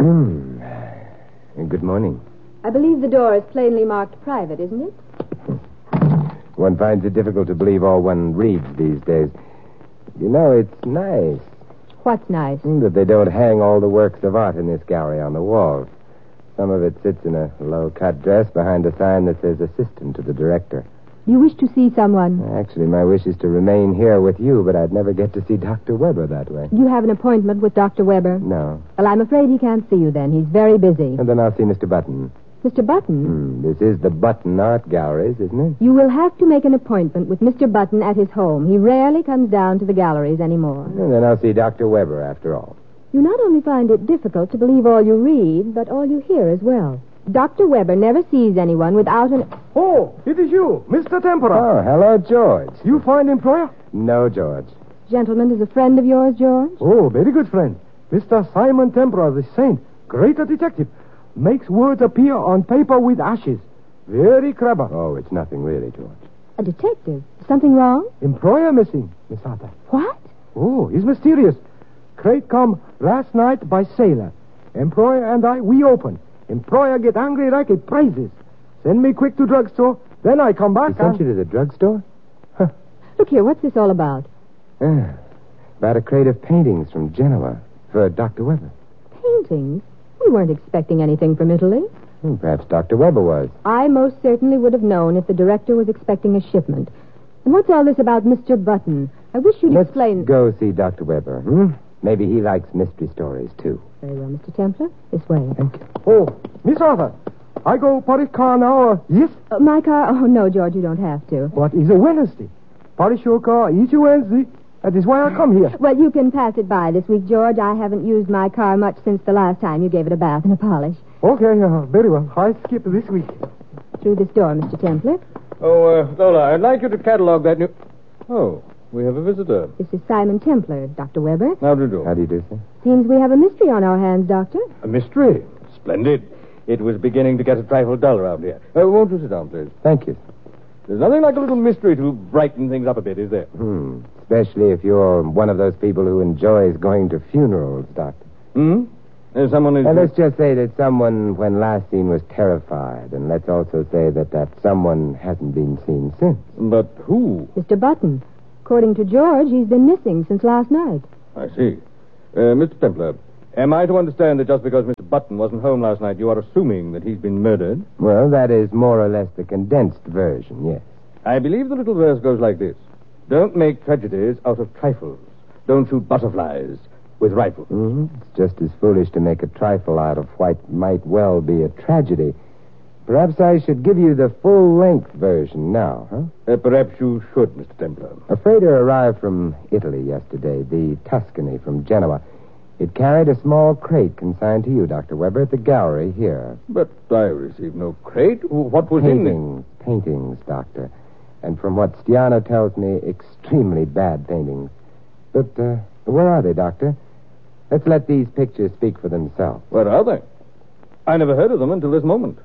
Good morning. I believe the door is plainly marked private, isn't it? One finds it difficult to believe all one reads these days. You know, it's nice What's nice? that they don't hang all the works of art in this gallery on the walls. Some of it sits in a low-cut dress behind a sign that says assistant to the director. You wish to see someone? Actually, my wish is to remain here with you, but I'd never get to see Dr. Weber that way. You have an appointment with Dr. Weber? No. Well, I'm afraid he can't see you then. He's very busy. And then I'll see Mr. Button. Mr. Button? This is the Button Art Galleries, isn't it? You will have to make an appointment with Mr. Button at his home. He rarely comes down to the galleries anymore. And then I'll see Dr. Weber after all. You not only find it difficult to believe all you read, but all you hear as well. Dr. Weber never sees anyone without an... Oh, it is you, Mr. Tempera. Oh, hello, George. You find employer? No, George. Gentleman is a friend of yours, George? Oh, very good friend. Mr. Simon Tempera, the saint, greater detective. Makes words appear on paper with ashes. Very clever. Oh, it's nothing really, George. A detective? Something wrong? Employer missing, Miss Arthur. What? Oh, it's mysterious. Crate come last night by sailor. Employer and I, we open. Employer get angry like it praises. Send me quick to drugstore. Then I come back He sent you to the drugstore? Look here, what's this all about? About a crate of paintings from Genoa for Dr. Weber. Paintings? We weren't expecting anything from Italy. Perhaps Dr. Weber was. I most certainly would have known if the director was expecting a shipment. And what's all this about Mr. Button? I wish you'd Let's explain... go see Dr. Weber, Maybe he likes mystery stories, too. Very well, Mr. Templar. This way. Thank you. Oh, Miss Arthur, I go Paris car now. Yes? My car? Oh, no, George, you don't have to. But it's a Wednesday. Paris your car each Wednesday. That is why I come here. Well, you can pass it by this week, George. I haven't used my car much since the last time you gave it a bath and a polish. Okay, very well. I skip this week. Through this door, Mr. Templar. Oh, Lola, I'd like you to catalog that new... Oh, we have a visitor. This is Simon Templar, Dr. Weber. How do you do? How do you do, sir? Seems we have a mystery on our hands, Doctor. A mystery? Splendid. It was beginning to get a trifle dull around here. Won't you sit down, please? Thank you. There's nothing like a little mystery to brighten things up a bit, is there? Especially if you're one of those people who enjoys going to funerals, Doctor. Someone is... And let's just say that someone, when last seen, was terrified. And let's also say that someone hasn't been seen since. But who? Mr. Button. According to George, he's been missing since last night. I see. Mr. Templar, am I to understand that just because Mr. Button wasn't home last night, you are assuming that he's been murdered? Well, that is more or less the condensed version, yes. I believe the little verse goes like this. Don't make tragedies out of trifles. Don't shoot butterflies with rifles. It's just as foolish to make a trifle out of what might well be a tragedy. Perhaps I should give you the full-length version now, huh? Perhaps you should, Mr. Templar. A freighter arrived from Italy yesterday, the Tuscany from Genoa. It carried a small crate consigned to you, Dr. Weber, at the gallery here. But I received no crate. What was in it? Paintings, Doctor. And from what Stiano tells me, extremely bad paintings. But where are they, Doctor? Let's let these pictures speak for themselves. Where are they? I never heard of them until this moment.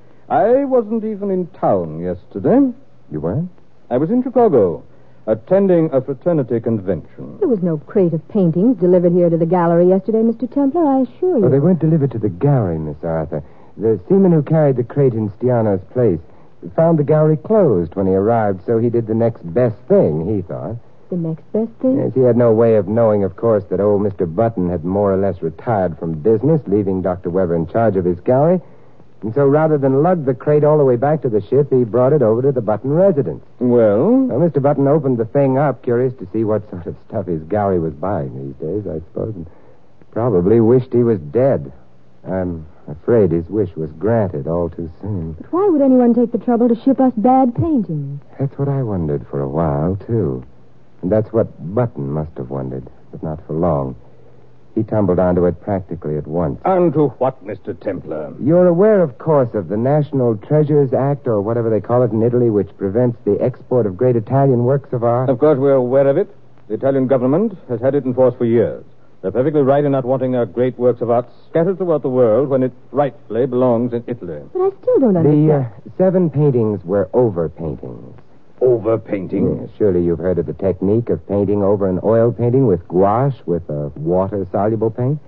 I wasn't even in town yesterday. You weren't? I was in Chicago, attending a fraternity convention. There was no crate of paintings delivered here to the gallery yesterday, Mr. Templar, I assure you. Oh, they weren't delivered to the gallery, Miss Arthur. The seaman who carried the crate in Stiano's place found the gallery closed when he arrived, so he did the next best thing, he thought. The next best thing? Yes, he had no way of knowing, of course, that old Mr. Button had more or less retired from business, leaving Dr. Weber in charge of his gallery. And so rather than lug the crate all the way back to the ship, he brought it over to the Button residence. Well, Mr. Button opened the thing up, curious to see what sort of stuff his gallery was buying these days, I suppose, and probably wished he was dead. I'm afraid his wish was granted all too soon. But why would anyone take the trouble to ship us bad paintings? That's what I wondered for a while, too. And that's what Button must have wondered, but not for long. He tumbled onto it practically at once. Onto what, Mr. Templar? You're aware, of course, of the National Treasures Act, or whatever they call it in Italy, which prevents the export of great Italian works of art? Of course, we're aware of it. The Italian government has had it in force for years. They're perfectly right in not wanting their great works of art scattered throughout the world when it rightfully belongs in Italy. But I still don't understand. The 7 paintings were over-paintings. Over-painting? Yes, surely you've heard of the technique of painting over an oil painting with gouache, with a water-soluble paint.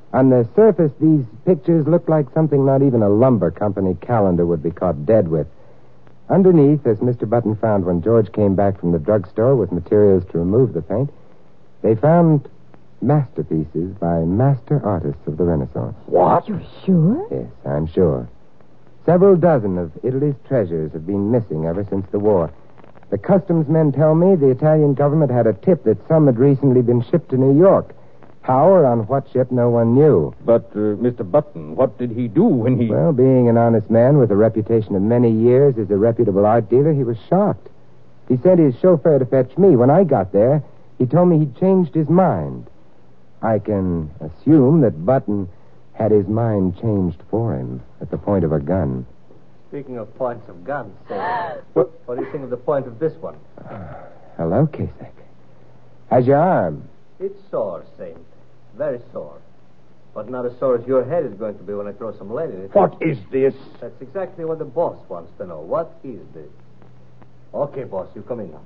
On the surface, these pictures look like something not even a lumber company calendar would be caught dead with. Underneath, as Mr. Button found when George came back from the drugstore with materials to remove the paint, they found masterpieces by master artists of the Renaissance. What? You sure? Yes, I'm sure. Several dozen of Italy's treasures have been missing ever since the war. The customs men tell me the Italian government had a tip that some had recently been shipped to New York. How or on what ship, no one knew. But, Mr. Button, what did he do when he... Well, being an honest man with a reputation of many years as a reputable art dealer, he was shocked. He sent his chauffeur to fetch me. When I got there, he told me he'd changed his mind. I can assume that Button had his mind changed for him at the point of a gun. Speaking of points of guns, what do you think of the point of this one? Hello, Kasich. How's your arm? It's sore, Saint. Very sore. But not as sore as your head is going to be when I throw some lead in it. What is this? That's exactly what the boss wants to know. What is this? Okay, boss, you come in now.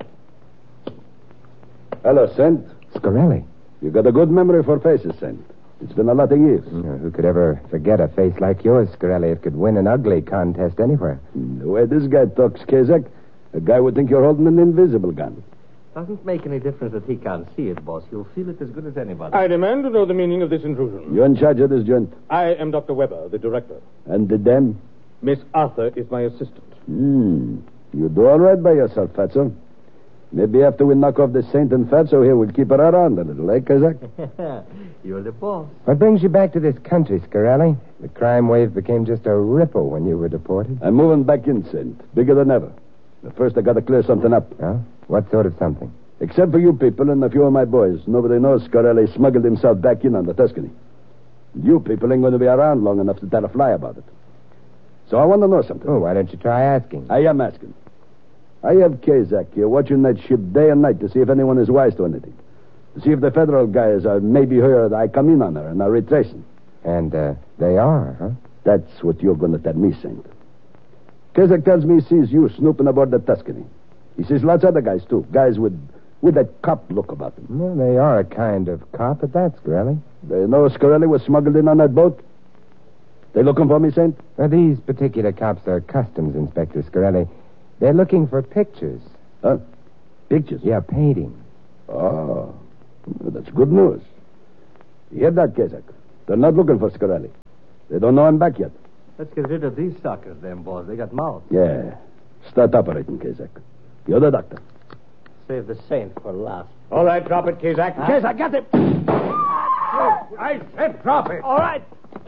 Hello, Saint. Scarelli. You got a good memory for faces, Saint. It's been a lot of years. Who could ever forget a face like yours, Scarelli? It could win an ugly contest anywhere. The way this guy talks, Kazak, a guy would think you're holding an invisible gun. Doesn't make any difference that he can't see it, boss. He'll feel it as good as anybody. I demand to know the meaning of this intrusion. You're in charge of this joint. I am Dr. Weber, the director. And the dam? Miss Arthur is my assistant. You do all right by yourself, Fatso. Maybe after we knock off the Saint and Fatso here, we'll keep her around a little, eh, Kazak? You're the boss. What brings you back to this country, Scarelli? The crime wave became just a ripple when you were deported. I'm moving back in, Saint. Bigger than ever. But first, I got to clear something up. Huh? What sort of something? Except for you people and a few of my boys, nobody knows Scarelli smuggled himself back in on the Tuscany. You people ain't going to be around long enough to tell a fly about it. So I want to know something. Oh, why don't you try asking? I am asking. I have Kazak here watching that ship day and night to see if anyone is wise to anything. To see if the federal guys are maybe heard I come in on her and are retracing. And, they are, huh? That's what you're going to tell me, Saint. Kazak tells me he sees you snooping aboard the Tuscany. He sees lots of other guys, too. Guys with that cop look about them. Well, they are a kind of cop at that, Scarelli. They know Scarelli was smuggled in on that boat? They looking for me, Saint? Well, these particular cops are customs inspectors, Scarelli. They're looking for pictures. Huh? Pictures? Yeah, painting. Oh, that's good news. You hear that, Kazak? They're not looking for Scarelli. They don't know I'm back yet. Let's get rid of these suckers, then, boss. They got mouths. Yeah. Start operating, Kazak. You're the doctor. Save the Saint for last. All right, drop it, Kazak. Kazak, got it. I said drop it. All right.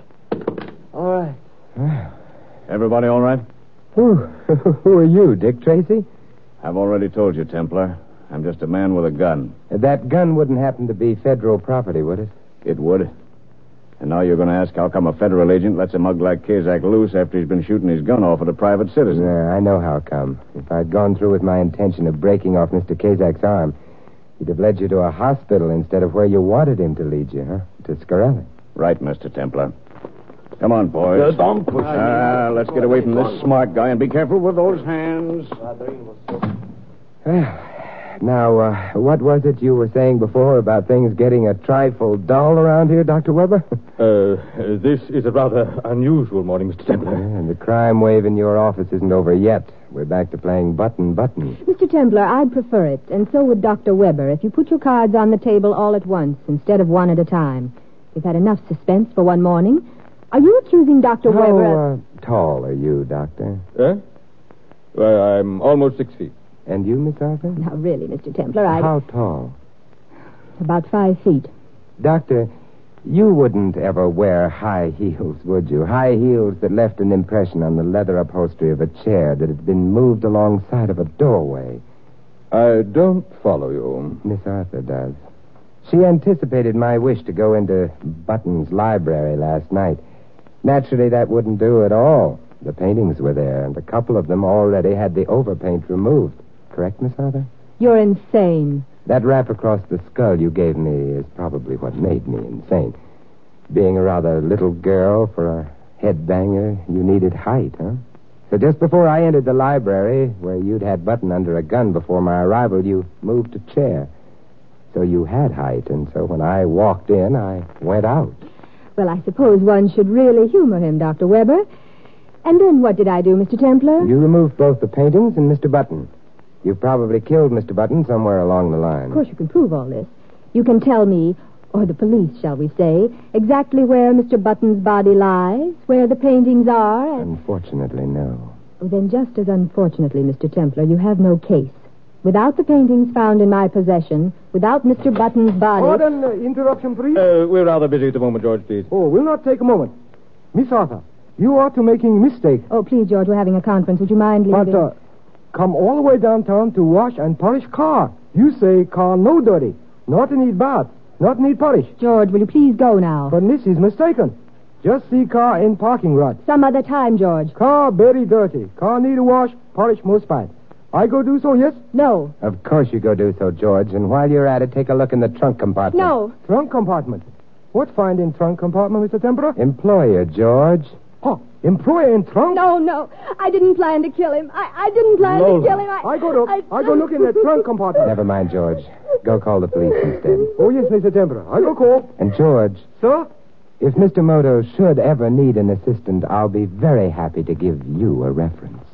All right. Everybody all right? Who are you, Dick Tracy? I've already told you, Templar. I'm just a man with a gun. That gun wouldn't happen to be federal property, would it? It would. And now you're going to ask how come a federal agent lets a mug like Kazak loose after he's been shooting his gun off at a private citizen. Yeah, I know how come. If I'd gone through with my intention of breaking off Mr. Kazak's arm, he'd have led you to a hospital instead of where you wanted him to lead you, huh? To Scarelli. Right, Mr. Templar. Come on, boys. Don't push me. Let's get away from this smart guy and be careful with those hands. Now, what was it you were saying before about things getting a trifle dull around here, Dr. Weber? This is a rather unusual morning, Mr. Templar. And the crime wave in your office isn't over yet. We're back to playing button. Mr. Templar, I'd prefer it, and so would Dr. Weber, if you put your cards on the table all at once instead of one at a time. We've had enough suspense for one morning. Are you accusing Dr. Weber of... How tall are you, Doctor? Well, I'm almost 6 feet. And you, Miss Arthur? Now, really, Mr. Templar, How tall? About 5 feet. Doctor, you wouldn't ever wear high heels, would you? High heels that left an impression on the leather upholstery of a chair that had been moved alongside of a doorway. I don't follow you. Miss Arthur does. She anticipated my wish to go into Button's library last night. Naturally, that wouldn't do at all. The paintings were there, and a couple of them already had the overpaint removed. Correct, Miss Arthur? You're insane. That rap across the skull you gave me is probably what made me insane. Being a rather little girl for a headbanger, you needed height, huh? So just before I entered the library, where you'd had Button under a gun before my arrival, you moved a chair. So you had height, and so when I walked in, I went out. Well, I suppose one should really humor him, Dr. Weber. And then what did I do, Mr. Templar? You removed both the paintings and Mr. Button. You probably killed Mr. Button somewhere along the line. Of course, you can prove all this. You can tell me, or the police, shall we say, exactly where Mr. Button's body lies, where the paintings are, and... Unfortunately, no. Oh, then just as unfortunately, Mr. Templar, you have no case. Without the paintings found in my possession, without Mr. Button's body... Pardon, interruption, please. We're rather busy at the moment, George, please. Oh, we'll not take a moment. Miss Arthur, you are to making mistake. Oh, please, George, we're having a conference. Would you mind leaving? But, come all the way downtown to wash and polish car. You say car no dirty. Not need bath. Not need polish. George, will you please go now? But Miss is mistaken. Just see car in parking lot. Some other time, George. Car very dirty. Car need a wash, polish most bad. I go do so, yes? No. Of course you go do so, George. And while you're at it, take a look in the trunk compartment. No. Trunk compartment. What find in trunk compartment, Mr. Tempera? Employer, George. Oh, employer in trunk? No. I didn't plan to kill him. I didn't plan to kill him. I go look in the trunk compartment. Never mind, George. Go call the police instead. Oh, yes, Mr. Tempera. I go call. And, George, Sir? if Mr. Moto should ever need an assistant, I'll be very happy to give you a reference.